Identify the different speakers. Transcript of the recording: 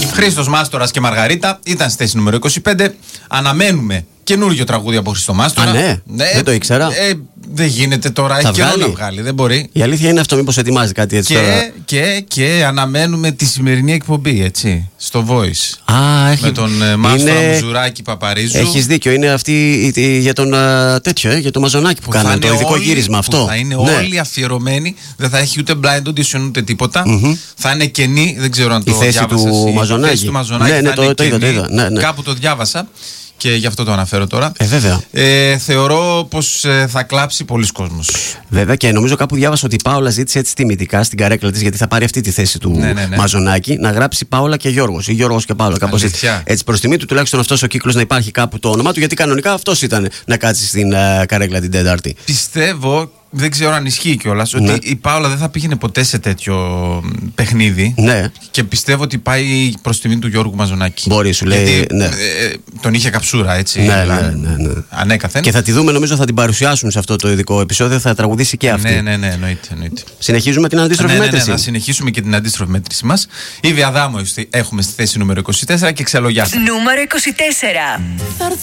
Speaker 1: Χρήστος Μάστορας και Μαργαρίτα ήταν στη θέση νούμερο 25. Αναμένουμε καινούργιο τραγούδι από Χρήστο Μάστορα.
Speaker 2: Α, ναι. Δεν το ήξερα.
Speaker 1: Δεν γίνεται τώρα, έχει καιρό να βγάλει, δεν μπορεί.
Speaker 2: Η αλήθεια είναι αυτό, μήπως ετοιμάζει κάτι έτσι τώρα.
Speaker 1: Και αναμένουμε τη σημερινή εκπομπή, έτσι, στο Voice. Με τον Μάστορα Μουζουράκη Παπαρίζου.
Speaker 2: Έχεις δίκιο, είναι αυτή για τον για το μαζονάκι που κάνανε, το ειδικό γύρισμα αυτό.
Speaker 1: Θα είναι όλοι αφιερωμένοι, δεν θα έχει ούτε blind audition ούτε τίποτα. Θα είναι κενή, δεν ξέρω αν το διάβασες.
Speaker 2: Η θέση του Μαζονάκη.
Speaker 1: Ναι, το είδα. Κάπου το διάβασα. Και γι' αυτό το αναφέρω τώρα.
Speaker 2: Βέβαια.
Speaker 1: Θεωρώ πως θα κλάψει πολλοί κόσμος.
Speaker 2: Βέβαια, και νομίζω κάπου διάβασα ότι η Πάολα ζήτησε έτσι τιμητικά στην καρέκλα της, γιατί θα πάρει αυτή τη θέση του Μαζονάκη, να γράψει Πάολα και Γιώργος ή Γιώργος και Πάολα. Κάπως έτσι προς τιμή του, τουλάχιστον αυτός ο κύκλος να υπάρχει κάπου το όνομά του, γιατί κανονικά αυτός ήταν να κάτσει στην καρέκλα την Τετάρτη.
Speaker 1: Πιστεύω. Δεν ξέρω αν ισχύει κιόλας, ότι η Πάολα δεν θα πήγαινε ποτέ σε τέτοιο παιχνίδι.
Speaker 2: Ναι.
Speaker 1: Και πιστεύω ότι πάει προς τιμή του Γιώργου Μαζονάκη.
Speaker 2: Μπορεί, σου λέει.
Speaker 1: Γιατί, τον είχε καψούρα, έτσι.
Speaker 2: Ναι.
Speaker 1: Ανέκαθεν.
Speaker 2: Και θα τη δούμε, νομίζω θα την παρουσιάσουν σε αυτό το ειδικό επεισόδιο, θα τραγουδήσει και αυτή.
Speaker 1: Ναι, εννοείται.
Speaker 2: Συνεχίζουμε την αντίστροφη μέτρηση.
Speaker 1: Ναι, να συνεχίσουμε και την αντίστροφη μέτρηση μας. Ήδη Αδάμο έχουμε στη θέση νούμερο 24 και Ξελογιάτα.
Speaker 3: Νούμερο 24.